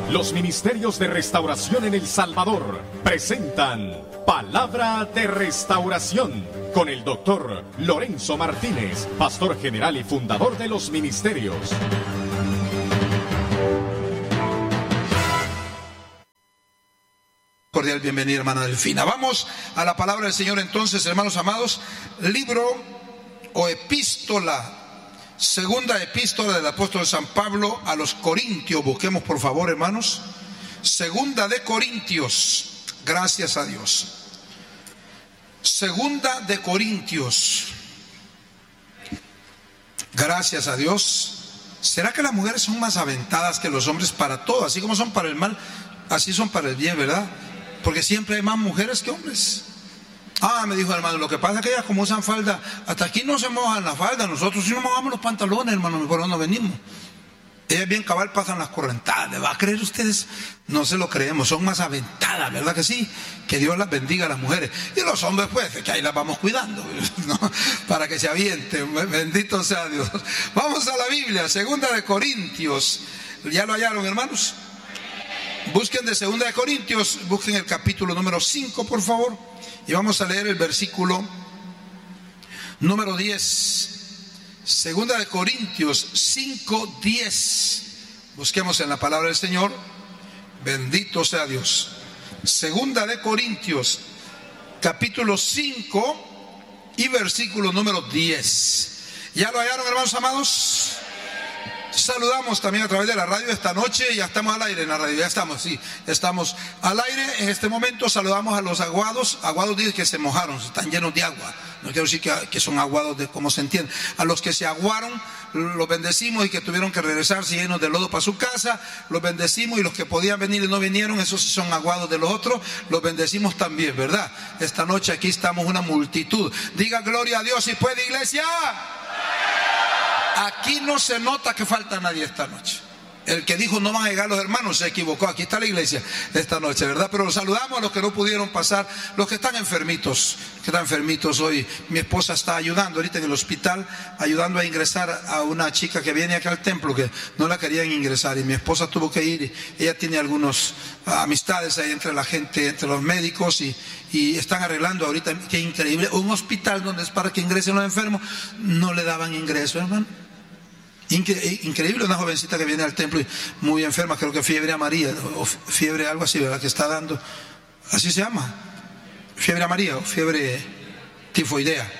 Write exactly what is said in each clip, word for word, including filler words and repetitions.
Los Ministerios de Restauración en El Salvador presentan Palabra de Restauración con el doctor Lorenzo Martínez, pastor general y fundador de los ministerios. Cordial bienvenida, hermana Delfina. Vamos a la palabra del Señor entonces, hermanos amados. Libro o epístola, segunda epístola del apóstol San Pablo a los Corintios. Busquemos por favor, hermanos, segunda de Corintios. Gracias a Dios. Segunda de Corintios. Gracias a Dios. ¿Será que las mujeres son más aventadas que los hombres para todo? Así como son para el mal, así son para el bien, ¿verdad? Porque siempre hay más mujeres que hombres. Ah, me dijo el hermano, lo que pasa es que ellas como usan falda, hasta aquí no se mojan la falda, nosotros sí nos mojamos los pantalones, hermano, por donde venimos. Ellas bien cabal pasan las correntadas. ¿Le va a creer ustedes? No se lo creemos, son más aventadas, ¿verdad que sí? Que Dios las bendiga a las mujeres. Y los hombres, pues, que ahí las vamos cuidando, ¿no? Para que se avienten. Bendito sea Dios. Vamos a la Biblia, segunda de Corintios. ¿Ya lo hallaron, hermanos? Busquen de segunda de Corintios, busquen el capítulo número cinco, por favor. Y vamos a leer el versículo número diez. Segunda de Corintios cinco, diez. Busquemos en la palabra del Señor. Bendito sea Dios. Segunda de Corintios, capítulo cinco y versículo número diez. ¿Ya lo hallaron, hermanos amados? Saludamos también a través de la radio esta noche. Ya estamos al aire en la radio, ya estamos, sí, estamos al aire en este momento. Saludamos a los aguados. Aguados dicen que se mojaron, están llenos de agua. No quiero decir que, que son aguados de cómo se entiende. A los que se aguaron, los bendecimos, y que tuvieron que regresarse llenos de lodo para su casa, los bendecimos. Y los que podían venir y no vinieron, esos sí son aguados de los otros, los bendecimos también, ¿verdad? Esta noche aquí estamos una multitud. Diga gloria a Dios si puede, iglesia. Aquí no se nota que falta nadie esta noche. El que dijo no van a llegar los hermanos se equivocó. Aquí está la iglesia esta noche, ¿verdad? Pero los saludamos a los que no pudieron pasar, los que están enfermitos, que están enfermitos hoy. Mi esposa está ayudando ahorita en el hospital, ayudando a ingresar a una chica que viene acá al templo, que no la querían ingresar, y mi esposa tuvo que ir. Ella tiene algunas amistades ahí entre la gente, entre los médicos, y, y están arreglando ahorita. Qué increíble, un hospital donde es para que ingresen los enfermos, no le daban ingreso, hermano. Increíble, una jovencita que viene al templo y muy enferma, creo que fiebre amarilla o fiebre algo así, ¿verdad? Que está dando, así se llama, fiebre amarilla o fiebre tifoidea.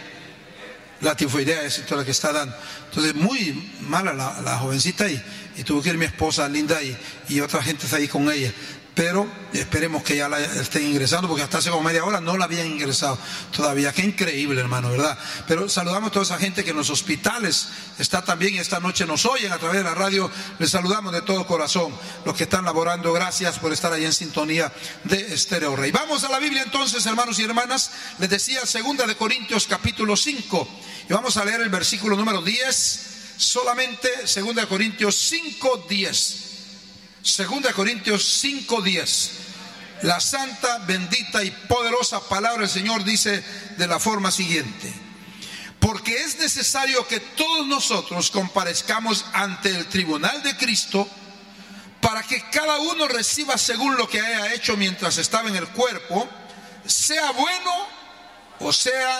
La tifoidea es la que está dando. Entonces muy mala la, la jovencita, y, y tuvo que ir mi esposa linda y, y otra gente está ahí con ella. Pero esperemos que ya la estén ingresando, porque hasta hace como media hora no la habían ingresado todavía. Qué increíble, hermano, ¿verdad? Pero saludamos a toda esa gente que en los hospitales está también, y esta noche nos oyen a través de la radio. Les saludamos de todo corazón. Los que están laborando, gracias por estar ahí en sintonía de Estéreo Rey. Vamos a la Biblia entonces, hermanos y hermanas. Les decía, segunda de Corintios capítulo cinco, y vamos a leer el versículo número diez. Solamente segunda de Corintios cinco, diez. Segunda de Corintios cinco, diez. La santa, bendita y poderosa palabra del Señor dice de la forma siguiente: porque es necesario que todos nosotros comparezcamos ante el tribunal de Cristo, para que cada uno reciba según lo que haya hecho mientras estaba en el cuerpo, sea bueno o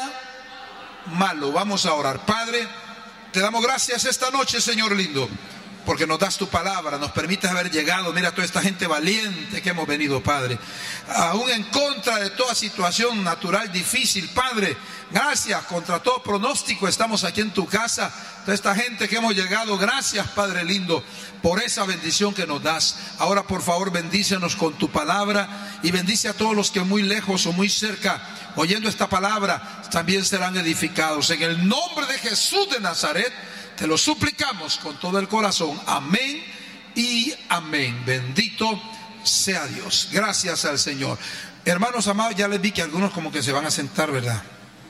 sea malo. Vamos a orar. Padre, te damos gracias esta noche, Señor lindo, porque nos das tu palabra, nos permites haber llegado. Mira toda esta gente valiente que hemos venido, Padre, aún en contra de toda situación natural difícil, Padre. Gracias, contra todo pronóstico estamos aquí en tu casa. Toda esta gente que hemos llegado, gracias, Padre lindo, por esa bendición que nos das. Ahora, por favor, bendícenos con tu palabra, y bendice a todos los que muy lejos o muy cerca, oyendo esta palabra, también serán edificados. En el nombre de Jesús de Nazaret te lo suplicamos con todo el corazón. Amén y amén. Bendito sea Dios. Gracias al Señor. Hermanos amados, ya les vi que algunos como que se van a sentar, ¿verdad?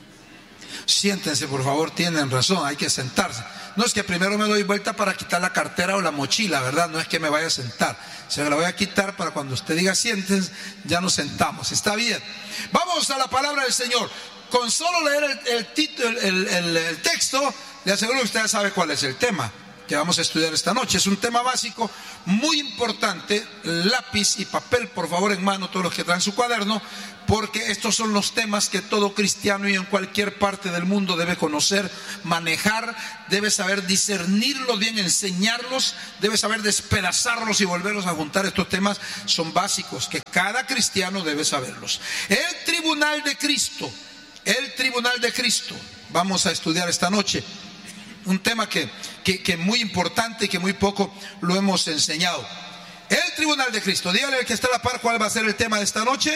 Siéntense, por favor, tienen razón, hay que sentarse. No es que primero me doy vuelta para quitar la cartera o la mochila, ¿verdad? No es que me vaya a sentar. Se la voy a quitar para cuando usted diga siéntense, ya nos sentamos. Está bien. Vamos a la palabra del Señor. Con solo leer el, el, título, el, el, el texto, le aseguro que usted sabe cuál es el tema. que vamos a estudiar esta noche. Es un tema básico, muy importante. Lápiz y papel, por favor, en mano, todos los que traen su cuaderno, porque estos son los temas que todo cristiano y en cualquier parte del mundo debe conocer, manejar, debe saber discernirlos bien, enseñarlos, debe saber despedazarlos y volverlos a juntar. Estos temas son básicos, que cada cristiano debe saberlos. El tribunal de Cristo, el tribunal de Cristo, vamos a estudiar esta noche. Un tema que, que, que muy importante y que muy poco lo hemos enseñado. El tribunal de Cristo. Dígale al que está a la par cuál va a ser el tema de esta noche.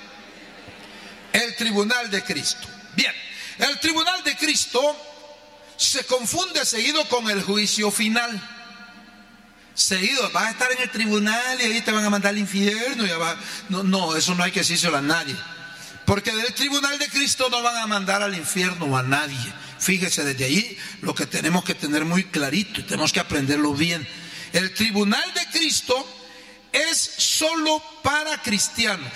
El tribunal de Cristo. Bien, el tribunal de Cristo se confunde seguido con el juicio final. Seguido, vas a estar en el tribunal y ahí te van a mandar al infierno. Y va... no, no, eso no hay que decírselo a nadie. Porque del tribunal de Cristo no van a mandar al infierno a nadie. Fíjese, desde ahí lo que tenemos que tener muy clarito y tenemos que aprenderlo bien. El tribunal de Cristo es solo para cristianos.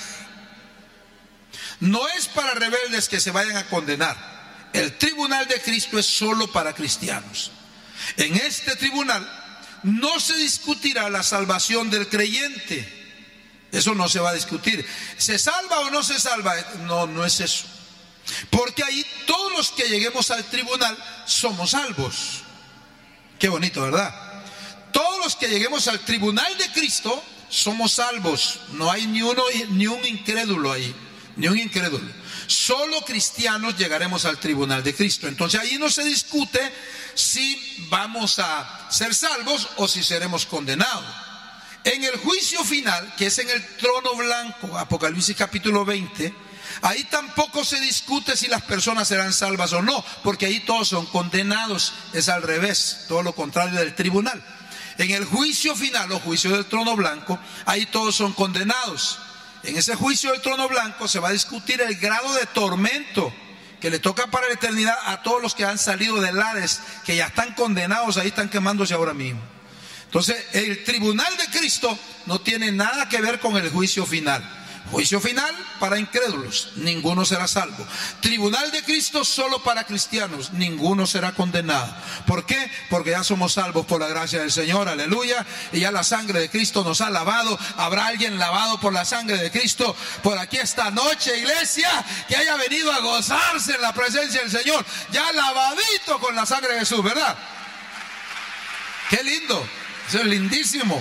No es para rebeldes que se vayan a condenar. El tribunal de Cristo es solo para cristianos. En este tribunal no se discutirá la salvación del creyente. Eso no se va a discutir. ¿Se salva o no se salva? No, no es eso. Porque ahí todos los que lleguemos al tribunal somos salvos. Qué bonito, ¿verdad? Todos los que lleguemos al tribunal de Cristo somos salvos. No hay ni uno, ni un incrédulo ahí, ni un incrédulo. Solo cristianos llegaremos al tribunal de Cristo. Entonces ahí no se discute si vamos a ser salvos o si seremos condenados. En el juicio final, que es en el trono blanco, Apocalipsis capítulo veinte, ahí tampoco se discute si las personas serán salvas o no, porque ahí todos son condenados. Es al revés, todo lo contrario del tribunal. En el juicio final, o juicio del trono blanco, ahí todos son condenados. En ese juicio del trono blanco se va a discutir el grado de tormento que le toca para la eternidad a todos los que han salido del Hades, que ya están condenados, ahí están quemándose ahora mismo. Entonces, el tribunal de Cristo no tiene nada que ver con el juicio final. Juicio final para incrédulos, ninguno será salvo. Tribunal de Cristo solo para cristianos, ninguno será condenado. ¿Por qué? Porque ya somos salvos por la gracia del Señor, aleluya. Y ya la sangre de Cristo nos ha lavado. ¿Habrá alguien lavado por la sangre de Cristo por aquí esta noche, iglesia, que haya venido a gozarse en la presencia del Señor? Ya lavadito con la sangre de Jesús, ¿verdad? Qué lindo. Eso es lindísimo.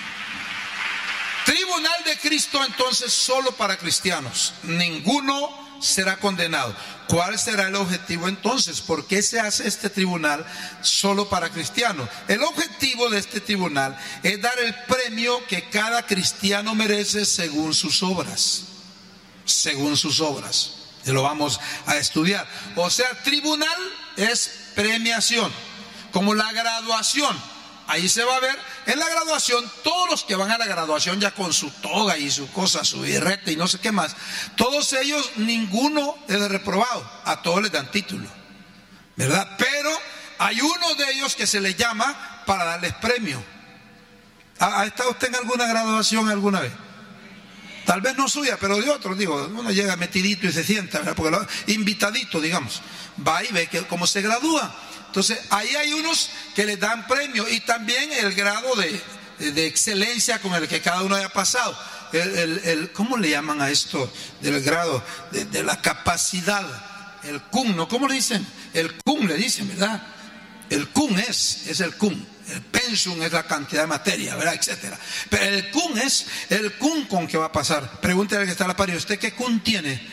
Tribunal de Cristo entonces solo para cristianos. Ninguno será condenado. ¿Cuál será el objetivo entonces? ¿Por qué se hace este tribunal solo para cristianos? El objetivo de este tribunal es dar el premio que cada cristiano merece según sus obras. Según sus obras. Y lo vamos a estudiar. O sea, tribunal es premiación. Como la graduación. Ahí se va a ver en la graduación, todos los que van a la graduación ya con su toga y su cosa, su birrete y no sé qué más, todos ellos, ninguno es de reprobado, a todos les dan título, ¿verdad? Pero hay uno de ellos que se le llama para darles premio. ¿Ha, ha estado usted en alguna graduación alguna vez? Tal vez no suya, pero de otros, digo, uno llega metidito y se sienta, ¿verdad? Porque lo, invitadito, digamos, va y ve que cómo se gradúa. Entonces, ahí hay unos que les dan premio y también el grado de, de, de excelencia con el que cada uno haya pasado. El, el, el, ¿Cómo le llaman a esto? Del grado de, de la capacidad. El cum, ¿no? ¿Cómo le dicen? El cum le dicen, ¿verdad? El cum es, es el cum. El pensum es la cantidad de materia, ¿verdad? Etcétera. Pero el cum es el cum con que va a pasar. Pregúntele al que está a la par, ¿y usted qué cum tiene?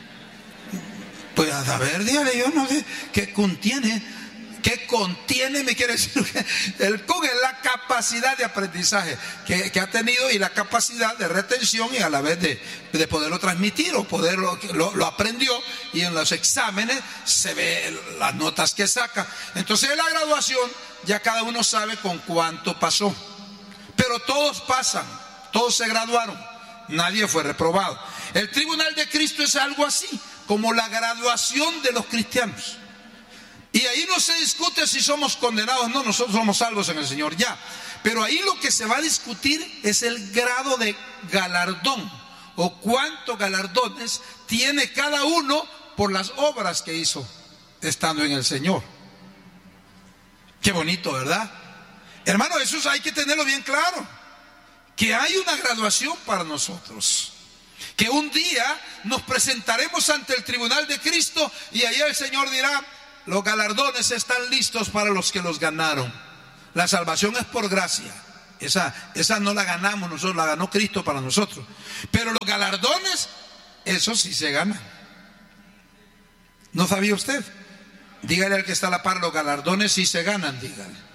Pues a ver, dígale, yo no sé qué cum tiene. ¿Qué contiene? Me quiere decir el cum es la capacidad de aprendizaje que, que ha tenido y la capacidad de retención y a la vez de, de poderlo transmitir o poderlo lo, lo aprendió y en los exámenes se ve las notas que saca. Entonces en la graduación ya cada uno sabe con cuánto pasó, pero todos pasan, todos se graduaron, nadie fue reprobado. El tribunal de Cristo es algo así como la graduación de los cristianos. Y ahí no se discute si somos condenados, no, nosotros somos salvos en el Señor, ya. Pero ahí lo que se va a discutir es el grado de galardón, o cuántos galardones tiene cada uno por las obras que hizo estando en el Señor. Qué bonito, ¿verdad? Hermano, eso hay que tenerlo bien claro, que hay una graduación para nosotros, que un día nos presentaremos ante el tribunal de Cristo y ahí el Señor dirá: los galardones están listos para los que los ganaron. La salvación es por gracia, esa, esa no la ganamos nosotros, la ganó Cristo para nosotros, pero los galardones, eso sí se ganan. ¿No sabía usted? Dígale al que está a la par: los galardones sí se ganan, dígale.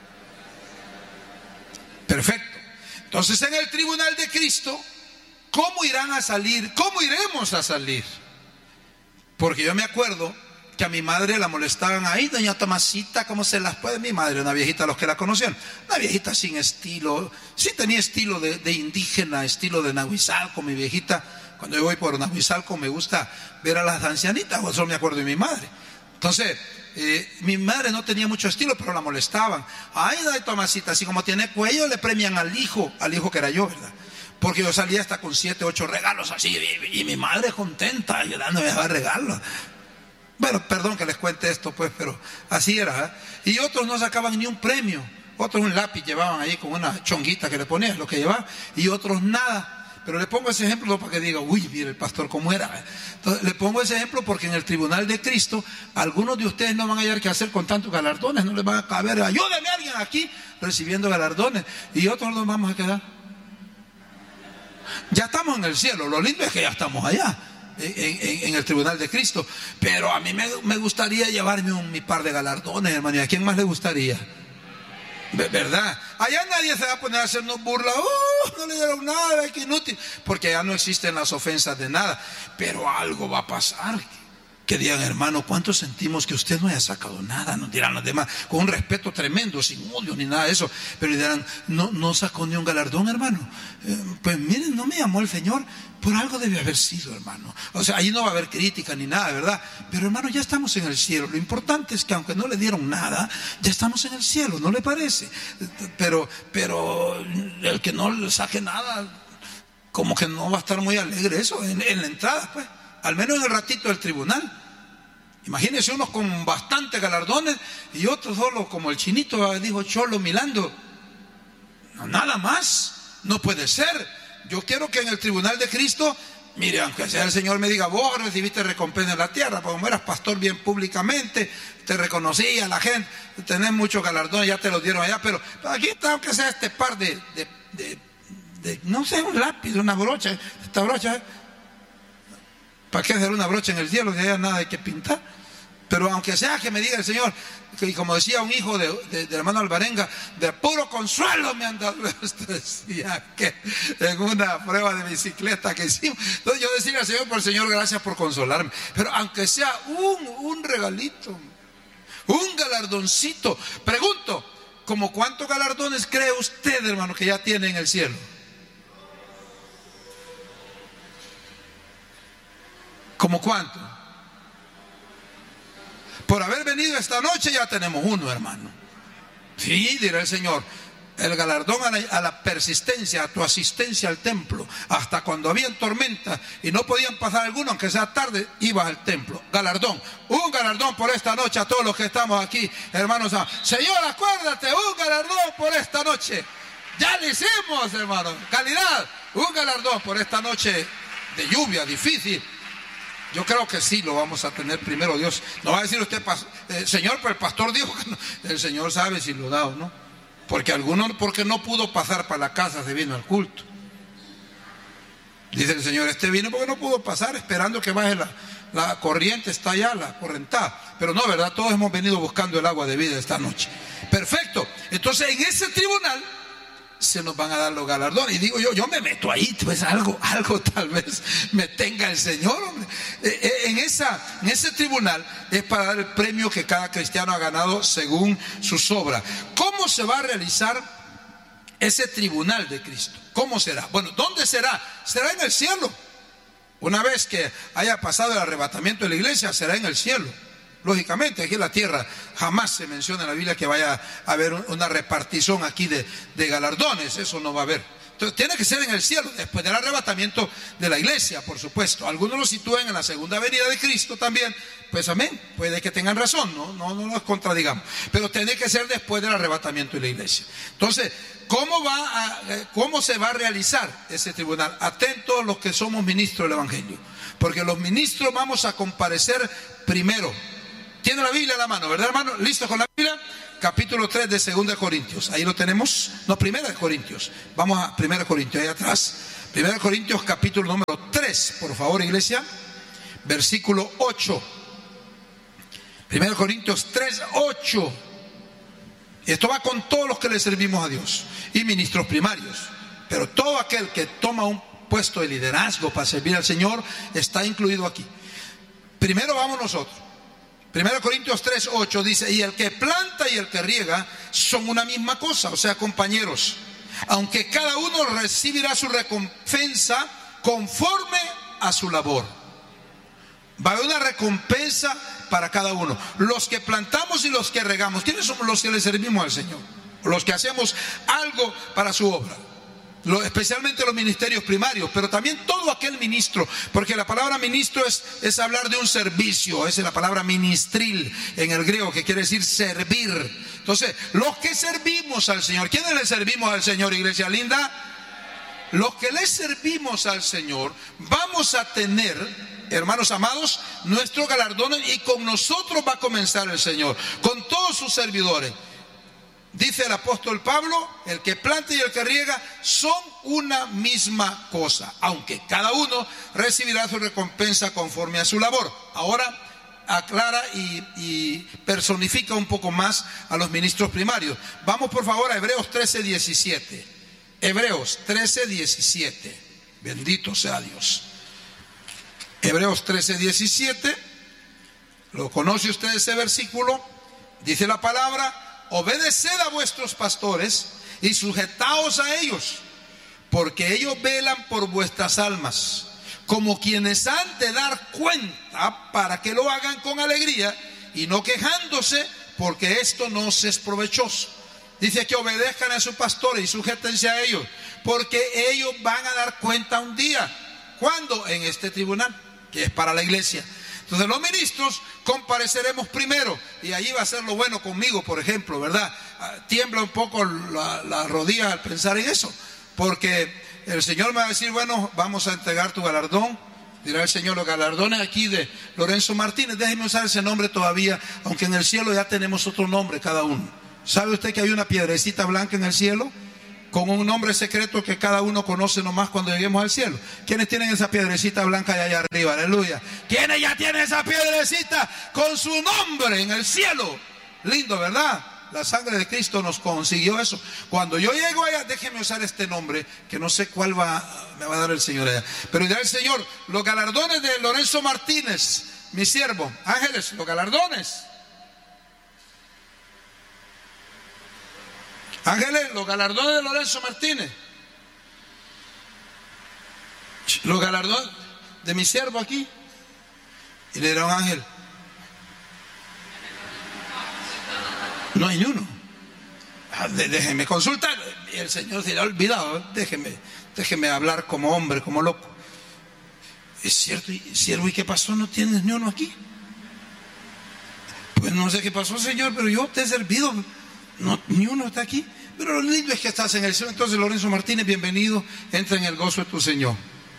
Perfecto. Entonces, en el tribunal de Cristo, ¿cómo irán a salir? ¿Cómo iremos a salir? Porque yo me acuerdo que a mi madre la molestaban ahí: doña Tomasita, ¿cómo se las puede? Mi madre, una viejita, los que la conocían, una viejita sin estilo, sí tenía estilo de, de indígena, estilo de Nahuizalco, mi viejita. Cuando yo voy por Nahuizalco me gusta ver a las ancianitas, o solo me acuerdo de mi madre. Entonces, eh, mi madre no tenía mucho estilo, pero la molestaban. Ay, doña Tomasita, así como tiene cuello, le premian al hijo, al hijo que era yo, ¿verdad? Porque yo salía hasta con siete, ocho regalos así, y, y mi madre contenta, ayudándome a dar regalos. Bueno, perdón que les cuente esto, pues, pero así era, ¿eh? Y otros no sacaban ni un premio, otros un lápiz llevaban ahí con una chonguita que le ponían, lo que llevaban, y otros nada. Pero le pongo ese ejemplo no para que diga: uy, mire el pastor cómo era. Entonces, le pongo ese ejemplo porque en el tribunal de Cristo algunos de ustedes no van a hallar qué hacer con tantos galardones, no les van a caber: ayúdeme a alguien aquí recibiendo galardones, y otros nos vamos a quedar. Ya estamos en el cielo, lo lindo es que ya estamos allá en, en, en el tribunal de Cristo, pero a mí me, me gustaría llevarme un mi par de galardones, hermano. ¿Y a quién más le gustaría? ¿Verdad? Allá nadie se va a poner a hacernos burla: oh, no le dieron nada, qué inútil, porque allá no existen las ofensas de nada. Pero algo va a pasar, que digan: hermano, ¿cuánto sentimos que usted no haya sacado nada? Nos dirán los demás, con un respeto tremendo, sin odio ni nada de eso, pero dirán: no, no sacó ni un galardón, hermano. Eh, pues miren, no me llamó el Señor, por algo debe haber sido, hermano. O sea, ahí no va a haber crítica ni nada, ¿verdad? Pero hermano, ya estamos en el cielo. Lo importante es que aunque no le dieron nada, ya estamos en el cielo, ¿no le parece? Pero, pero el que no le saque nada, como que no va a estar muy alegre eso en, en la entrada, pues, al menos en el ratito del tribunal. Imagínense unos con bastantes galardones y otros solo, como el chinito dijo Cholo Milando: no, nada más, no puede ser. Yo quiero que en el tribunal de Cristo, mire, aunque sea el Señor me diga: vos recibiste recompensa en la tierra, porque como eras pastor bien públicamente, te reconocía la gente, tenés muchos galardones, ya te los dieron allá, pero aquí está, aunque sea este par de, de, de, de no sé, un lápiz, una brocha, esta brocha, ¿eh? ¿Para qué hacer una brocha en el cielo si hay nada de que pintar? Pero aunque sea que me diga el Señor, y como decía un hijo de, de, de hermano Alvarenga, de puro consuelo me han dado. Esto decía que en una prueba de bicicleta que hicimos. Entonces yo decía al Señor: por el Señor, gracias por consolarme. Pero aunque sea un, un regalito, un galardoncito. Pregunto: ¿como cuántos galardones cree usted, hermano, que ya tiene en el cielo? ¿Como cuánto? Por haber venido esta noche ya tenemos uno, hermano. Sí, dirá el Señor: el galardón a la, a la persistencia, a tu asistencia al templo, hasta cuando habían tormentas y no podían pasar alguno, aunque sea tarde, ibas al templo. Galardón, un galardón por esta noche a todos los que estamos aquí, hermanos. Señor, acuérdate, un galardón por esta noche. Ya lo hicimos, hermano. Calidad, un galardón por esta noche de lluvia difícil. Yo creo que sí lo vamos a tener primero Dios. No va a decir usted: eh, Señor, pero el pastor dijo que no. El Señor sabe si lo da o no. Porque alguno, porque no pudo pasar para la casa, se vino al culto. Dice el Señor: este vino porque no pudo pasar, esperando que baje la, la corriente, está allá, la correntada. Pero no, ¿verdad? Todos hemos venido buscando el agua de vida esta noche. Perfecto. Entonces, en ese tribunal se nos van a dar los galardones. Y digo yo, yo me meto ahí, pues algo, algo tal vez me tenga el Señor, hombre. En, esa, en ese tribunal es para dar el premio que cada cristiano ha ganado según sus obras. ¿Cómo se va a realizar ese tribunal de Cristo? ¿Cómo será? Bueno, ¿dónde será? Será en el cielo. Una vez que haya pasado el arrebatamiento de la iglesia, será en el cielo. Lógicamente, aquí en la tierra jamás se menciona en la Biblia que vaya a haber una repartición aquí de, de galardones, eso no va a haber. Entonces tiene que ser en el cielo, después del arrebatamiento de la iglesia, por supuesto. Algunos lo sitúan en la segunda venida de Cristo también, pues amén, puede que tengan razón, no, no, no los contradigamos, pero tiene que ser después del arrebatamiento de la iglesia. Entonces, ¿cómo va a, cómo se va a realizar ese tribunal? Atentos los que somos ministros del Evangelio, porque los ministros vamos a comparecer primero. Tiene la Biblia a la mano, ¿verdad, hermano? ¿Listo con la Biblia? Capítulo tres de segunda de Corintios. Ahí lo tenemos. No, primera de Corintios. Vamos a primera de Corintios, ahí atrás. primera de Corintios, capítulo número tres, por favor, iglesia. Versículo ocho. primera de Corintios tres, ocho. Esto va con todos los que le servimos a Dios. Y ministros primarios. Pero todo aquel que toma un puesto de liderazgo para servir al Señor está incluido aquí. Primero vamos nosotros. primera de Corintios tres, ocho dice, y el que planta y el que riega son una misma cosa, o sea, compañeros, aunque cada uno recibirá su recompensa conforme a su labor. Va a haber una recompensa para cada uno. Los que plantamos y los que regamos, ¿quiénes somos los que le servimos al Señor? Los que hacemos algo para su obra. Lo, especialmente los ministerios primarios, pero también todo aquel ministro, porque la palabra ministro es, es hablar de un servicio, esa es la palabra ministril en el griego, que quiere decir servir. Entonces, los que servimos al Señor, ¿quiénes le servimos al Señor, iglesia linda? Los que le servimos al Señor, vamos a tener, hermanos amados, nuestro galardón, y con nosotros va a comenzar el Señor, con todos sus servidores. Dice el apóstol Pablo, el que planta y el que riega son una misma cosa, aunque cada uno recibirá su recompensa conforme a su labor. Ahora aclara y, y personifica un poco más a los ministros primarios. Vamos por favor a Hebreos trece, diecisiete. Hebreos trece, diecisiete. Bendito sea Dios. Hebreos trece, diecisiete. ¿Lo conoce usted ese versículo? Dice la palabra: obedeced a vuestros pastores y sujetaos a ellos, porque ellos velan por vuestras almas, como quienes han de dar cuenta, para que lo hagan con alegría y no quejándose, porque esto no os es provechoso. Dice que obedezcan a sus pastores y sujétense a ellos, porque ellos van a dar cuenta un día. ¿Cuándo? En este tribunal, que es para la iglesia. Entonces los ministros compareceremos primero, y allí va a ser lo bueno conmigo, por ejemplo, ¿verdad? Tiembla un poco la, la rodilla al pensar en eso, porque el Señor me va a decir, bueno, vamos a entregar tu galardón. Dirá el Señor, los galardones aquí de Lorenzo Martínez, déjeme usar ese nombre todavía, aunque en el cielo ya tenemos otro nombre cada uno. ¿Sabe usted que hay una piedrecita blanca en el cielo? Con un nombre secreto que cada uno conoce nomás cuando lleguemos al cielo. ¿Quiénes tienen esa piedrecita blanca allá arriba? Aleluya. ¿Quiénes ya tienen esa piedrecita con su nombre en el cielo? Lindo, ¿verdad? La sangre de Cristo nos consiguió eso. Cuando yo llego allá, déjeme usar este nombre, que no sé cuál va, me va a dar el Señor allá. Pero dirá el Señor, los galardones de Lorenzo Martínez, mi siervo. Ángeles, los galardones. Ángeles, los galardones de Lorenzo Martínez. Los galardones de mi siervo aquí. Y le dirá un ángel: no hay ni uno. Déjeme consultar. Y el Señor dirá: olvidado, déjeme, déjeme hablar como hombre, como loco. Es cierto, siervo, ¿y qué pasó? ¿No tienes ni uno aquí? Pues no sé qué pasó, Señor, pero yo te he servido. No, ni uno está aquí. Pero lo lindo es que estás en el cielo. Entonces, Lorenzo Martínez, bienvenido. Entra en el gozo de tu Señor.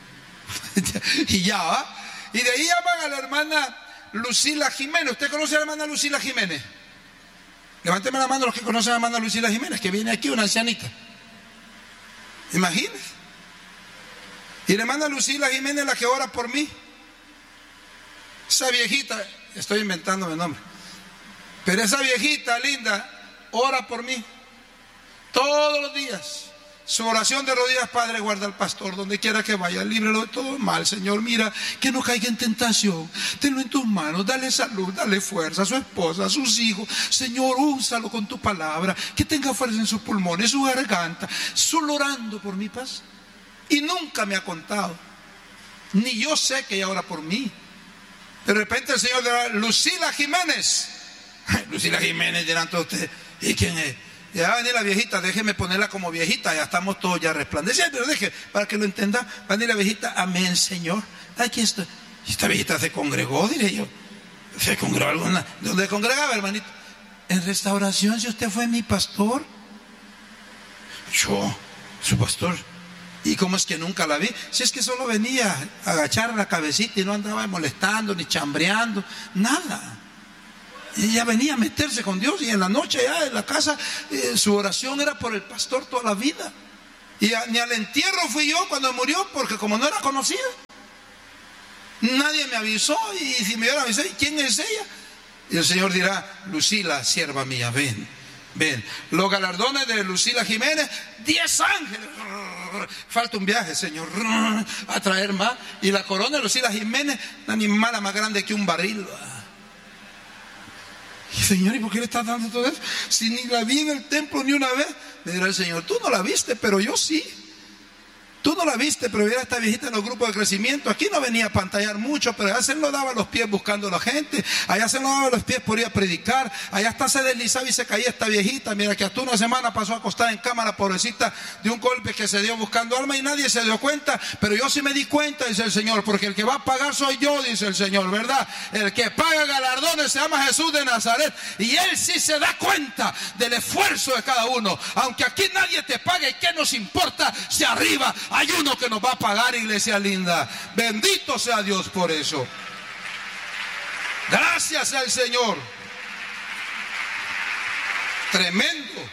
Y ya va. Y de ahí llaman a la hermana Lucila Jiménez. ¿Usted conoce a la hermana Lucila Jiménez? Levánteme la mano los que conocen a la hermana Lucila Jiménez, que viene aquí, una ancianita. Imagínense. Y la hermana Lucila Jiménez, la que ora por mí. Esa viejita, estoy inventándome el nombre, pero esa viejita linda ora por mí todos los días. Su oración de rodillas: Padre, guarda al pastor donde quiera que vaya, líbrelo de todo mal, Señor. Mira, que no caiga en tentación. Tenlo en tus manos, dale salud, dale fuerza a su esposa, a sus hijos. Señor, úsalo con tu palabra, que tenga fuerza en sus pulmones, su garganta. Solo orando por mi paz. Y nunca me ha contado, ni yo sé que ella ora por mí. De repente el Señor dirá, Lucila Jiménez. Lucila Jiménez, dirán todos ustedes, ¿y quién es? Ya va a venir la viejita, déjeme ponerla como viejita, ya estamos todos ya resplandeciendo, pero deje, para que lo entienda, va a venir la viejita, amén, Señor, aquí estoy. Y esta viejita se congregó, diré yo, se congregó alguna, ¿dónde congregaba, hermanito? En Restauración, si usted fue mi pastor. Yo, su pastor. ¿Y cómo es que nunca la vi? Si es que solo venía a agachar la cabecita y no andaba molestando, ni chambreando, nada. Ella venía a meterse con Dios y en la noche ya en la casa eh, su oración era por el pastor toda la vida. Y a, ni al entierro fui yo cuando murió, porque como no era conocida, nadie me avisó. Y si me hubiera avisado, ¿quién es ella? Y el Señor dirá, Lucila, sierva mía, ven, ven. Los galardones de Lucila Jiménez, diez ángeles. Falta un viaje, Señor, a traer más. Y la corona de Lucila Jiménez, una animala más grande que un barril. Y Señor, ¿y por qué le estás dando todo eso? Si ni la vi en el templo ni una vez. Me dirá el Señor, tú no la viste, pero yo sí. Tú no la viste, pero era esta viejita en los grupos de crecimiento. Aquí no venía a pantallar mucho, pero allá se lo daba los pies buscando a la gente. Allá se lo daba los pies por ir a predicar. Allá hasta se deslizaba y se caía esta viejita. Mira que hasta una semana pasó acostada en cama la pobrecita de un golpe que se dio buscando alma y nadie se dio cuenta. Pero yo sí me di cuenta, dice el Señor, porque el que va a pagar soy yo, dice el Señor, ¿verdad? El que paga galardones se llama Jesús de Nazaret. Y Él sí se da cuenta del esfuerzo de cada uno. Aunque aquí nadie te pague, ¿qué nos importa si arriba hay uno que nos va a pagar, iglesia linda? Bendito sea Dios por eso. Gracias al Señor. Tremendo.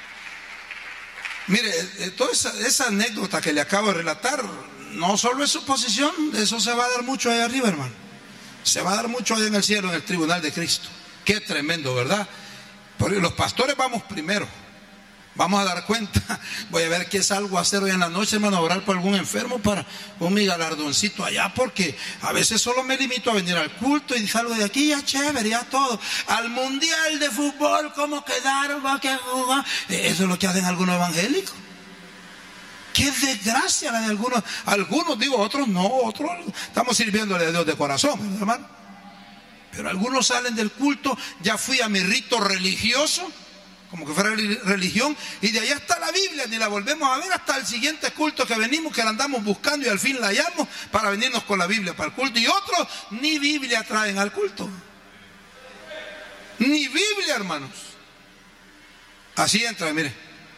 Mire, toda esa, esa anécdota que le acabo de relatar, no solo es suposición, de eso se va a dar mucho ahí arriba, hermano. Se va a dar mucho ahí en el cielo, en el tribunal de Cristo. Qué tremendo, ¿verdad? Porque los pastores vamos primero. Vamos a dar cuenta. Voy a ver qué salgo a hacer hoy en la noche, hermano, a orar por algún enfermo para un mi galardoncito allá, porque a veces solo me limito a venir al culto y salgo de aquí, ya chévere, ya todo. Al mundial de fútbol, ¿cómo quedaron? ¿Va que jugar? Eso es lo que hacen algunos evangélicos. Qué desgracia la de algunos. Algunos, digo, otros no, otros estamos sirviéndole a Dios de corazón, ¿verdad, hermano? Pero algunos salen del culto, ya fui a mi rito religioso, como que fuera religión, y de ahí está la Biblia, ni la volvemos a ver hasta el siguiente culto que venimos, que la andamos buscando y al fin la hallamos para venirnos con la Biblia para el culto. Y otros ni Biblia traen al culto, ni Biblia, hermanos. Así entra, mire,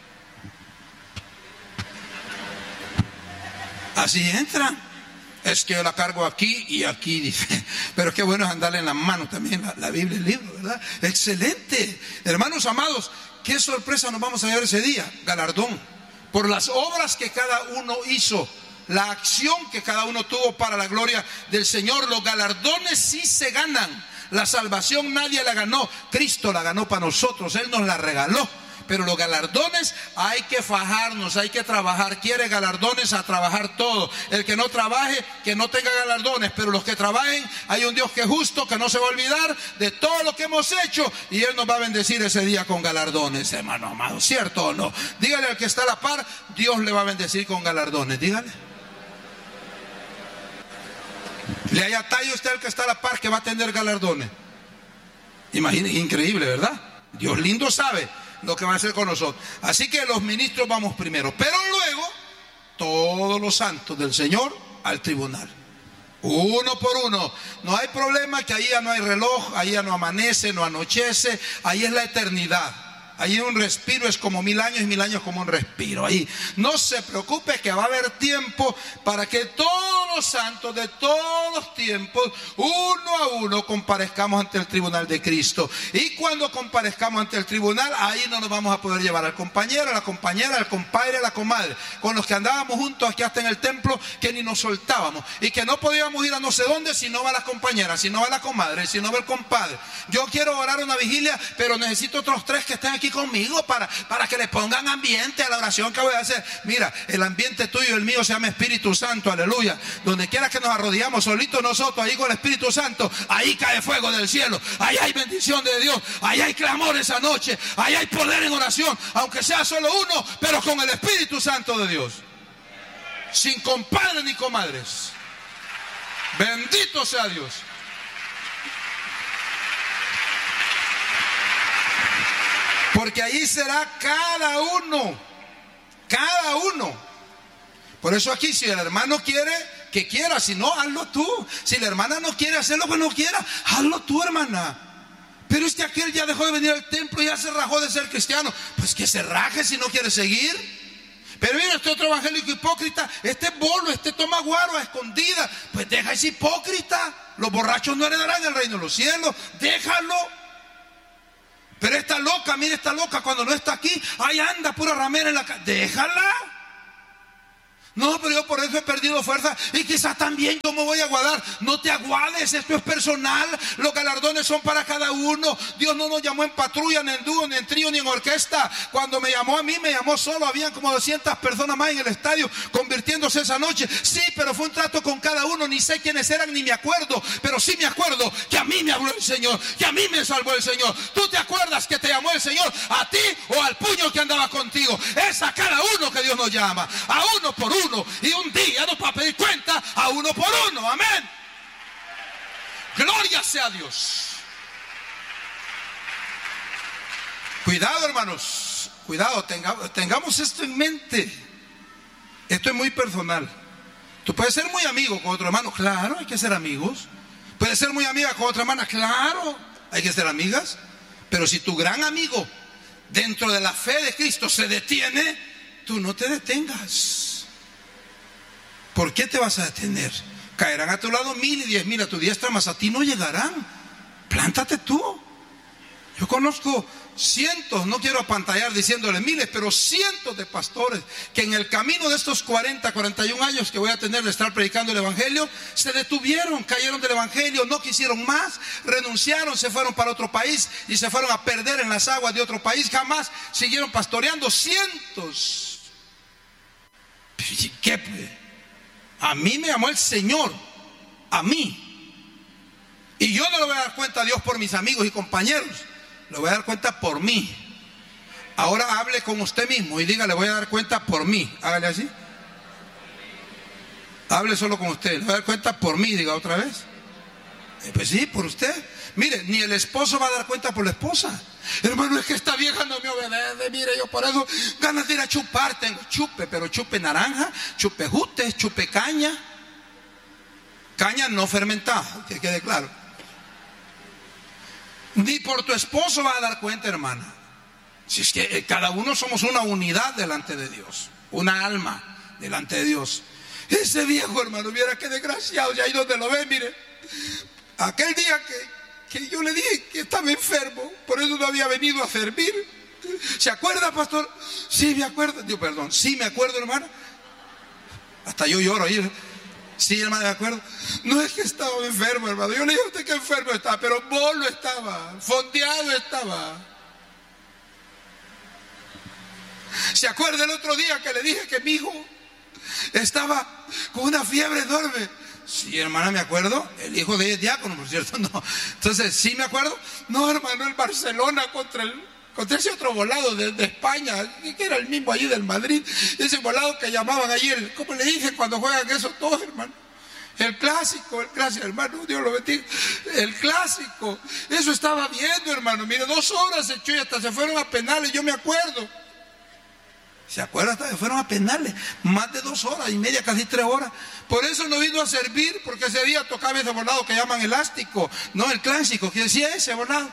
así entra. Es que yo la cargo aquí y aquí, dice. Pero qué bueno es andarle en la mano también la, la Biblia, el libro, ¿verdad? Excelente. Hermanos amados, qué sorpresa nos vamos a llevar ese día. Galardón por las obras que cada uno hizo, la acción que cada uno tuvo para la gloria del Señor. Los galardones sí se ganan. La salvación nadie la ganó, Cristo la ganó para nosotros, Él nos la regaló. Pero los galardones hay que fajarnos, hay que trabajar. Quiere galardones, a trabajar todo. El que no trabaje, que no tenga galardones. Pero los que trabajen, hay un Dios que es justo, que no se va a olvidar de todo lo que hemos hecho. Y Él nos va a bendecir ese día con galardones, hermano amado. ¿Cierto o no? Dígale al que está a la par, Dios le va a bendecir con galardones. Dígale. Le haya tallo usted al que está a la par que va a tener galardones. Imagine, increíble, ¿verdad? Dios lindo sabe lo que va a hacer con nosotros. Así que los ministros vamos primero, pero luego todos los santos del Señor al tribunal, uno por uno. No hay problema, que ahí ya no hay reloj, ahí ya no amanece, no anochece, ahí es la eternidad. Ahí un respiro es como mil años y mil años como un respiro. Ahí no se preocupe, que va a haber tiempo para que todos los santos de todos los tiempos, uno a uno, comparezcamos ante el tribunal de Cristo. Y cuando comparezcamos ante el tribunal, ahí no nos vamos a poder llevar al compañero, a la compañera, al compadre, a la comadre, con los que andábamos juntos aquí hasta en el templo, que ni nos soltábamos y que no podíamos ir a no sé dónde si no va la compañera, si no va la comadre, si no va el compadre. Yo quiero orar una vigilia, pero necesito otros tres que estén aquí conmigo para, para que le pongan ambiente a la oración que voy a hacer. Mira, el ambiente tuyo y el mío se llama Espíritu Santo, aleluya. Donde quiera que nos arrodillamos solitos nosotros, ahí con el Espíritu Santo, ahí cae fuego del cielo, ahí hay bendición de Dios, ahí hay clamor esa noche, ahí hay poder en oración, aunque sea solo uno, pero con el Espíritu Santo de Dios, sin compadres ni comadres. Bendito sea Dios. porque ahí será cada uno, cada uno. Por eso aquí, si el hermano quiere, que quiera, si no, hazlo tú. Si la hermana no quiere hacer lo que no quiera, hazlo tú, hermana. Pero este aquel ya dejó de venir al templo, ya se rajó de ser cristiano. Pues que se raje si no quiere seguir. Pero mira, este otro evangélico hipócrita, este bolo, este toma guaro a escondida. Pues deja ese hipócrita. Los borrachos no heredarán el reino de los cielos. Déjalo. Pero esta loca, mira esta loca, cuando no está aquí, ahí anda pura ramera en la calle. Déjala. No, pero yo por eso he perdido fuerza y quizás también yo me voy a aguadar. No te aguades, esto es personal. Los galardones son para cada uno. Dios no nos llamó en patrulla, ni en dúo, ni en trío, ni en orquesta. Cuando me llamó a mí, me llamó solo. Habían como doscientas personas más en el estadio convirtiéndose esa noche. Sí, pero fue un trato con cada uno. Ni sé quiénes eran, ni me acuerdo. Pero sí me acuerdo que a mí me habló el Señor, que a mí me salvó el Señor. ¿Tú te acuerdas que te llamó el Señor a ti o al puño que andaba contigo? Es a cada uno que Dios nos llama, a uno por uno. Y un día nos va a pedir cuenta a uno por uno. Amén. Gloria sea a Dios. Cuidado, hermanos. Cuidado, tengamos, tengamos esto en mente. Esto es muy personal. Tú puedes ser muy amigo con otro hermano. Claro, hay que ser amigos. Puedes ser muy amiga con otra hermana. Claro, hay que ser amigas. Pero si tu gran amigo dentro de la fe de Cristo se detiene, tú no te detengas. ¿Por qué te vas a detener? Caerán a tu lado mil y diez mil a tu diestra, mas a ti no llegarán. Plántate tú. Yo conozco cientos, no quiero apantallar diciéndole miles, pero cientos de pastores que en el camino de estos cuarenta, cuarenta y un años que voy a tener de estar predicando el evangelio, se detuvieron, cayeron del evangelio, no quisieron más, renunciaron, se fueron para otro país y se fueron a perder en las aguas de otro país. Jamás siguieron pastoreando. Cientos. ¿Qué pues? A mí me llamó el Señor, a mí. Y yo no le voy a dar cuenta a Dios por mis amigos y compañeros, le voy a dar cuenta por mí. Ahora hable con usted mismo y diga, le voy a dar cuenta por mí. Hágale así. Hable solo con usted, le voy a dar cuenta por mí, diga otra vez. Eh, pues sí, por usted. Mire, ni el esposo va a dar cuenta por la esposa. Hermano, es que esta vieja no me obedece. Mire, yo por eso ganas de ir a chupar tengo. Chupe, pero chupe naranja, chupe jute, chupe caña. Caña no fermentada, que quede claro. Ni por tu esposo va a dar cuenta, hermana. Si es que cada uno somos una unidad delante de Dios, una alma delante de Dios. Ese viejo, hermano, viera qué desgraciado. Y ahí donde lo ve, mire, aquel día que que yo le dije que estaba enfermo, por eso no había venido a servir. ¿Se acuerda, pastor? Sí, me acuerdo. Dios, perdón, sí me acuerdo, hermano. Hasta yo lloro ahí. Sí, hermano, me acuerdo. No es que estaba enfermo, hermano. Yo le dije a usted que enfermo estaba, pero bolo estaba, fondeado estaba. ¿Se acuerda el otro día que le dije que mi hijo estaba con una fiebre enorme? Sí, hermana, me acuerdo. El hijo de ella es diácono, por cierto. No. Entonces, ¿sí me acuerdo? No, hermano, el Barcelona contra el contra ese otro volado de, de España, que era el mismo allí del Madrid. Ese volado que llamaban allí, el, ¿cómo le dije cuando juegan eso todos, hermano? El clásico, el clásico, hermano, Dios lo bendiga. El clásico. Eso estaba viendo, hermano. Mire, dos horas se echó y hasta se fueron a penales, yo me acuerdo. ¿Se acuerdan? Hasta se fueron a penales, más de dos horas y media, casi tres horas. Por eso no vino a servir, porque ese día tocaba ese volado que llaman elástico, no el clásico, que decía ese volado.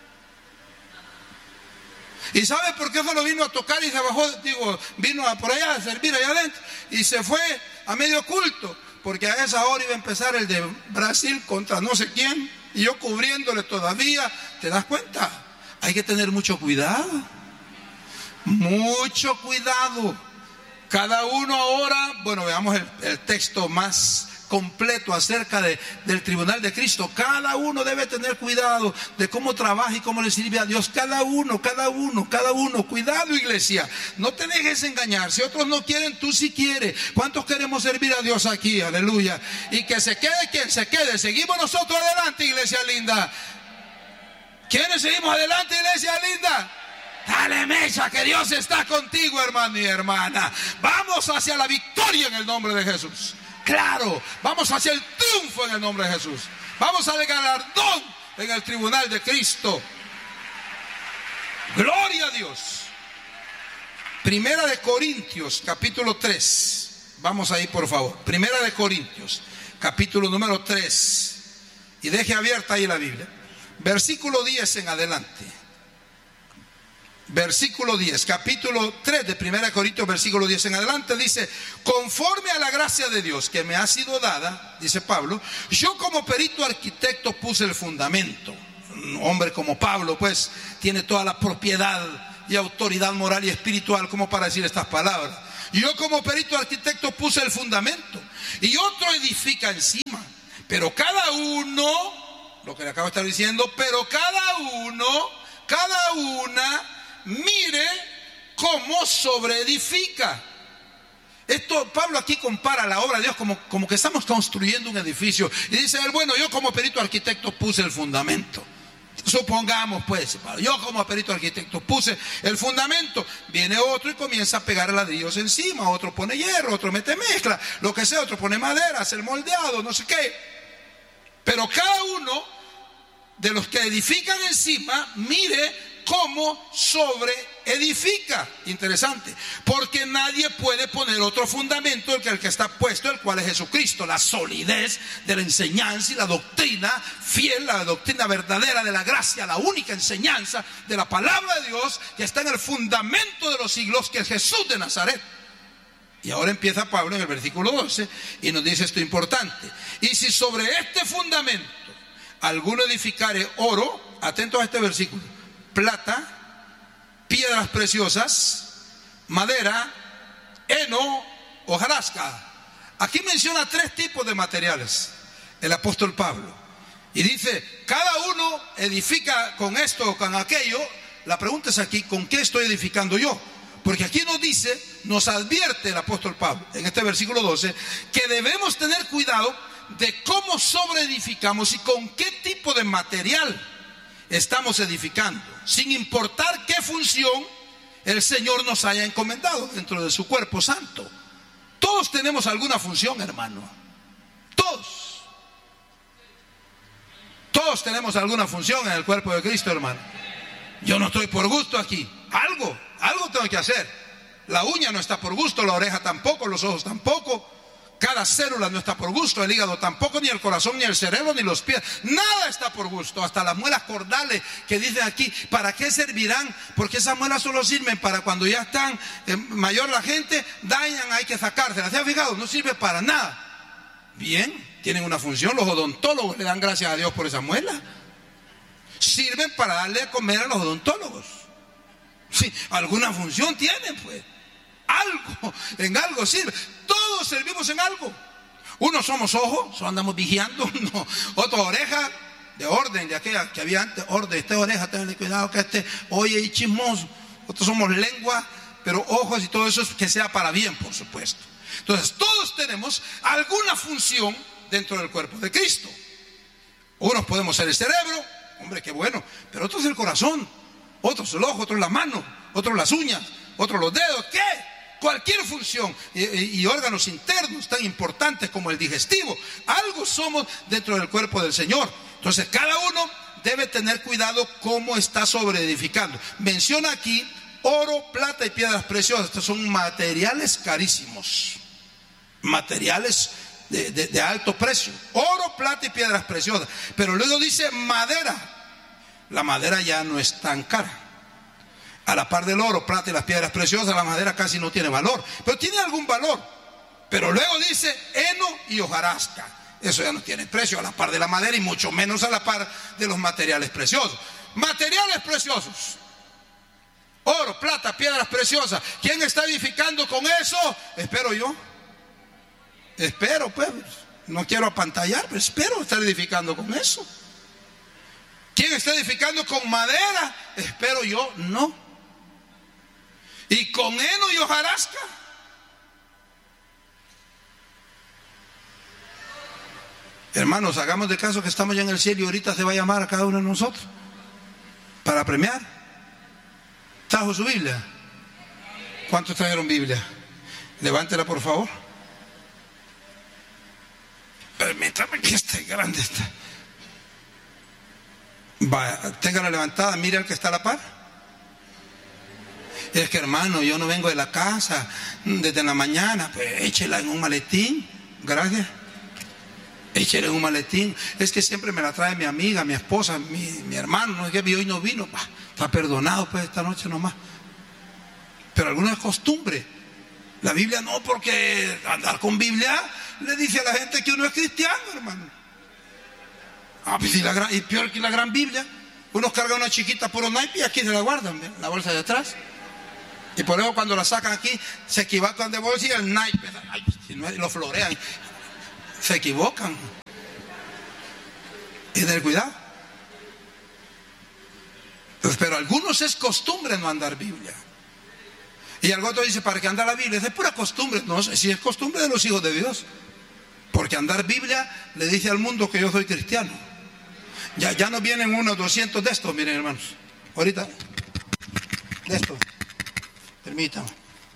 ¿Y sabe por qué solo vino a tocar y se bajó? Digo, vino a por allá a servir allá adentro y se fue a medio culto, porque a esa hora iba a empezar el de Brasil contra no sé quién, y yo cubriéndole todavía. ¿Te das cuenta? Hay que tener mucho cuidado. Mucho cuidado. Cada uno ahora, bueno, veamos el, el texto más completo acerca de, del tribunal de Cristo. Cada uno debe tener cuidado de cómo trabaja y cómo le sirve a Dios. Cada uno, cada uno, cada uno. Cuidado, iglesia. No te dejes engañar. Si otros no quieren, tú sí quieres. ¿Cuántos queremos servir a Dios aquí? Aleluya. Y que se quede quien se quede. Seguimos nosotros adelante, iglesia linda. ¿Quiénes seguimos adelante, iglesia linda? Dale mecha, que Dios está contigo, hermano y hermana. Vamos hacia la victoria en el nombre de Jesús. Claro, vamos hacia el triunfo en el nombre de Jesús. Vamos al galardón en el tribunal de Cristo. Gloria a Dios. Primera de Corintios, capítulo tres. Vamos ahí, por favor. Primera de Corintios, capítulo número tres. Y deje abierta ahí la Biblia. Versículo diez en adelante. Versículo diez, capítulo tres de Primera de Corintios, versículo diez en adelante, dice: conforme a la gracia de Dios que me ha sido dada, dice Pablo, yo como perito arquitecto puse el fundamento. Un hombre como Pablo, pues, tiene toda la propiedad y autoridad moral y espiritual como para decir estas palabras. Yo como perito arquitecto puse el fundamento y otro edifica encima. Pero cada uno, lo que le acabo de estar diciendo, pero cada uno, cada una, mire cómo sobreedifica. Esto, Pablo aquí compara la obra de Dios como, como que estamos construyendo un edificio. Y dice él, bueno, yo como perito arquitecto puse el fundamento. Supongamos pues, yo como perito arquitecto puse el fundamento, viene otro y comienza a pegar ladrillos encima, otro pone hierro, otro mete mezcla, lo que sea, otro pone madera, hace el moldeado, no sé qué. Pero cada uno de los que edifican encima, mire cómo sobre edifica. Interesante, porque nadie puede poner otro fundamento que el que está puesto, el cual es Jesucristo, la solidez de la enseñanza y la doctrina fiel, la doctrina verdadera de la gracia, la única enseñanza de la palabra de Dios que está en el fundamento de los siglos, que es Jesús de Nazaret. Y ahora empieza Pablo en el versículo doce y nos dice esto importante: y si sobre este fundamento alguno edificare oro, atentos a este versículo, plata, piedras preciosas, madera, heno, hojarasca. Aquí menciona tres tipos de materiales el apóstol Pablo. Y dice, cada uno edifica con esto o con aquello. La pregunta es aquí, ¿con qué estoy edificando yo? Porque aquí nos dice, nos advierte el apóstol Pablo en este versículo doce, que debemos tener cuidado de cómo sobreedificamos y con qué tipo de material estamos edificando, sin importar qué función el Señor nos haya encomendado dentro de su cuerpo santo. Todos tenemos alguna función, hermano. Todos. Todos tenemos alguna función en el cuerpo de Cristo, hermano. Yo no estoy por gusto aquí. Algo, algo tengo que hacer. La uña no está por gusto, la oreja tampoco, los ojos tampoco. Cada célula no está por gusto, el hígado tampoco, ni el corazón, ni el cerebro, ni los pies. Nada está por gusto, hasta las muelas cordales que dicen aquí, ¿para qué servirán? Porque esas muelas solo sirven para cuando ya están eh, mayor la gente, dañan, hay que sacárselas. ¿Se han fijado? No sirve para nada. Bien, tienen una función, los odontólogos le dan gracias a Dios por esa muela. Sirven para darle a comer a los odontólogos. Sí, alguna función tienen, pues. Algo, en algo sirve. Todos servimos en algo. Unos somos ojos, solo andamos vigiando. No. Otra oreja, de orden, de aquella que había antes, orden, esta oreja, tenle cuidado que este oye y chismoso. Otros somos lengua, pero ojos y todo eso es que sea para bien, por supuesto. Entonces, todos tenemos alguna función dentro del cuerpo de Cristo. Unos podemos ser el cerebro, hombre, qué bueno, pero otros el corazón, otros el ojo, otros la mano, otros las uñas, otros los dedos, ¿qué? Cualquier función y, y, y órganos internos tan importantes como el digestivo, algo somos dentro del cuerpo del Señor. Entonces cada uno debe tener cuidado cómo está sobreedificando. Menciona aquí oro, plata y piedras preciosas. Estos son materiales carísimos, materiales de, de, de alto precio. Oro, plata y piedras preciosas. Pero luego dice madera. La madera ya no es tan cara. A la par del oro, plata y las piedras preciosas, la madera casi no tiene valor, pero tiene algún valor. Pero luego dice heno y hojarasca. Eso ya no tiene precio a la par de la madera y mucho menos a la par de los materiales preciosos. Materiales preciosos. Oro, plata, piedras preciosas. ¿Quién está edificando con eso? Espero yo. Espero, pues. No quiero apantallar, pero espero estar edificando con eso. ¿Quién está edificando con madera? Espero yo, no. Y con heno y hojarasca. Hermanos, hagamos de caso que estamos ya en el cielo y ahorita se va a llamar a cada uno de nosotros para premiar. ¿Trajo su Biblia? ¿Cuántos trajeron Biblia? Levántela, por favor. Permítame que esté grande esta. Va, téngala levantada, mire al que está a la par. Es que hermano, yo no vengo de la casa desde la mañana. Pues échela en un maletín. Gracias. Échela en un maletín. Es que siempre me la trae mi amiga, mi esposa, mi, mi hermano. No es que hoy no vino. Bah, está perdonado pues esta noche nomás. Pero alguna es costumbre. La Biblia no, porque andar con Biblia le dice a la gente que uno es cristiano, hermano. Ah, pues y, la gran, y peor que la gran Biblia. Unos cargan una chiquita puro naipe y aquí se la guardan, ¿ve? La bolsa de atrás. Y por eso cuando la sacan aquí, se equivocan de bolsa y el naipe, ay, lo florean. Se equivocan. Y tener cuidado. Pues, pero a algunos es costumbre no andar Biblia. Y algo otro dice, ¿para qué anda la Biblia? Es de pura costumbre. No sé si es costumbre de los hijos de Dios. Porque andar Biblia le dice al mundo que yo soy cristiano. Ya, ya nos vienen unos doscientos de estos, miren hermanos. Ahorita, de estos. Permítanme.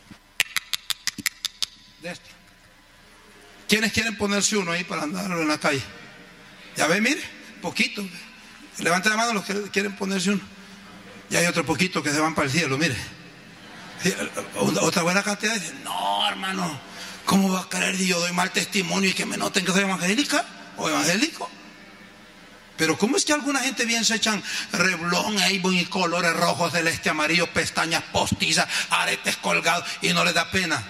De estos. ¿Quiénes quieren ponerse uno ahí para andarlo en la calle? Ya ve, mire, poquito. Levanten la mano los que quieren ponerse uno. Y hay otro poquito que se van para el cielo, mire. Otra buena cantidad dice, no hermano, ¿cómo va a creer si yo doy mal testimonio y que me noten que soy evangélica o evangélico? Pero ¿cómo es que alguna gente bien se echan reblón, Avon y colores rojos, celeste, amarillo, pestañas postizas, aretes colgados y no les da pena?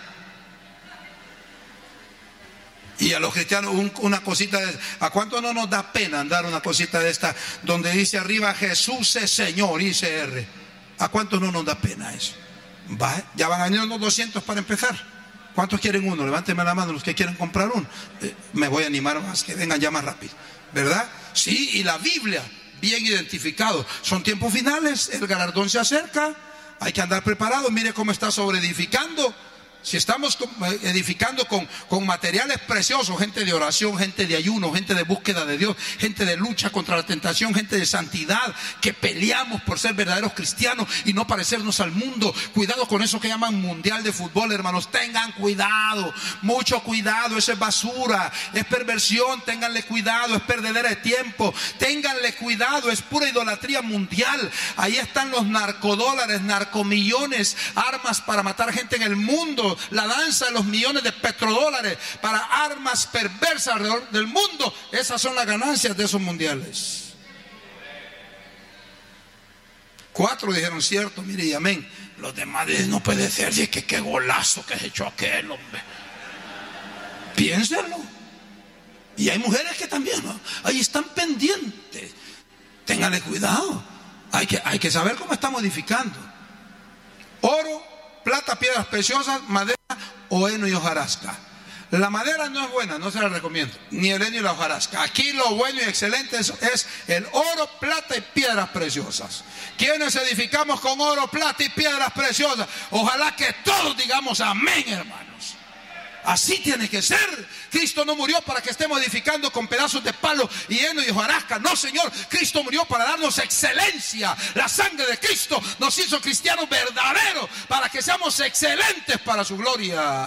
Y a los cristianos un, una cosita de, ¿a cuánto no nos da pena andar una cosita de esta donde dice arriba Jesús es Señor, I C R? ¿A cuánto no nos da pena eso? ¿Va? Ya van a ir unos doscientos para empezar. ¿Cuántos quieren uno? Levánteme la mano los que quieren comprar uno. Eh, me voy a animar más, que vengan ya más rápido, ¿verdad? Sí, y la Biblia, bien identificado. Son tiempos finales, el galardón se acerca, hay que andar preparado. Mire cómo está sobreedificando. Si estamos edificando con, con materiales preciosos, gente de oración, gente de ayuno, gente de búsqueda de Dios, gente de lucha contra la tentación, gente de santidad, que peleamos por ser verdaderos cristianos y no parecernos al mundo. Cuidado con eso que llaman mundial de fútbol, hermanos. Tengan cuidado, mucho cuidado. Eso es basura, es perversión. Ténganle cuidado, es perdedera de tiempo. Ténganle cuidado, es pura idolatría mundial. Ahí están los narcodólares, narcomillones, armas para matar gente en el mundo. La danza de los millones de petrodólares para armas perversas alrededor del mundo. Esas son las ganancias de esos mundiales. Cuatro dijeron cierto, mire y amén. Los demás dicen no puede ser, si es que qué golazo que se echó aquel hombre. Piénsenlo. Y hay mujeres que también, ¿no? Ahí están pendientes. Ténganle cuidado. Hay que, hay que saber cómo está modificando. Oro, plata, piedras preciosas, madera, heno y hojarasca. La madera no es buena, no se la recomiendo, ni el heno y la hojarasca. Aquí lo bueno y excelente es, es el oro, plata y piedras preciosas. ¿Quiénes edificamos con oro, plata y piedras preciosas? Ojalá que todos digamos amén, hermanos. Así tiene que ser. Cristo no murió para que estemos edificando con pedazos de palo y heno y hojarasca. No, Señor, Cristo murió para darnos excelencia. La sangre de Cristo nos hizo cristianos verdaderos para que seamos excelentes para su gloria.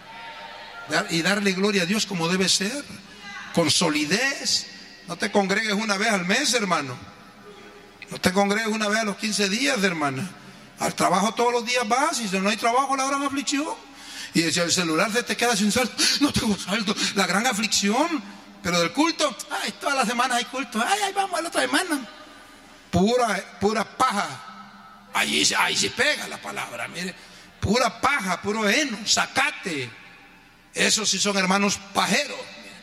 Y darle gloria a Dios como debe ser, con solidez. No te congregues una vez al mes, hermano. No te congregues una vez a los quince días, hermana. Al trabajo todos los días vas, y si no hay trabajo la gran aflicción. Y si el celular se te queda sin saldo, no tengo saldo, la gran aflicción. Pero del culto, ay, todas las semanas hay culto, ay, ahí vamos a la otra semana. Pura, pura paja. Ahí, ahí sí pega la palabra, mire. Pura paja, puro heno, zacate. Esos sí son hermanos pajeros,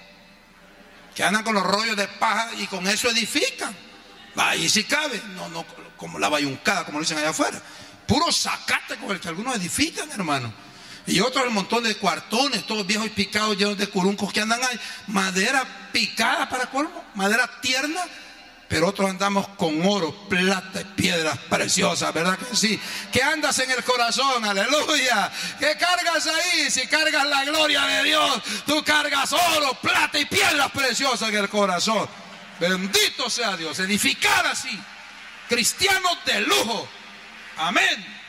que andan con los rollos de paja y con eso edifican. Ahí sí cabe, no, no como la bayuncada, como lo dicen allá afuera. Puro zacate con el que algunos edifican, hermano. Y otros el montón de cuartones, todos viejos y picados, llenos de curuncos que andan ahí. Madera picada para colmo, madera tierna. Pero otros andamos con oro, plata y piedras preciosas, ¿verdad que sí? ¿Qué andas en el corazón? Aleluya. ¿Qué cargas ahí? Si cargas la gloria de Dios, tú cargas oro, plata y piedras preciosas en el corazón. Bendito sea Dios. Edificar así. Cristianos de lujo. Amén.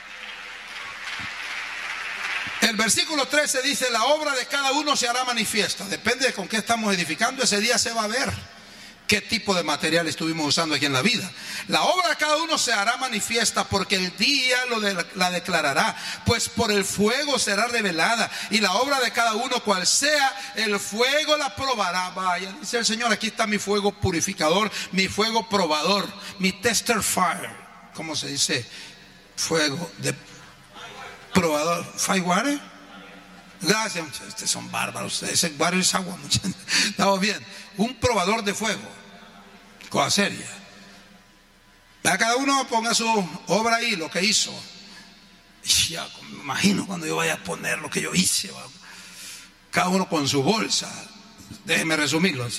El versículo trece dice, la obra de cada uno se hará manifiesta. Depende de con qué estamos edificando, ese día se va a ver. qué tipo de material estuvimos usando aquí en la vida. La obra de cada uno se hará manifiesta, porque el día lo de, la declarará, pues por el fuego será revelada, y la obra de cada uno, cual sea, el fuego la probará. Vaya, dice el Señor, aquí está mi fuego purificador, mi fuego probador, mi tester fire. ¿Cómo se dice? Fuego de probador. ¿Firewater? Gracias, muchachos. Ustedes son bárbaros. Ese water es agua, muchachos. Estamos bien. Un probador de fuego. Cosa seria. A cada uno ponga su obra ahí, lo que hizo. Y ya me imagino cuando yo vaya a poner lo que yo hice. Cada uno con su bolsa. Déjenme resumirlo.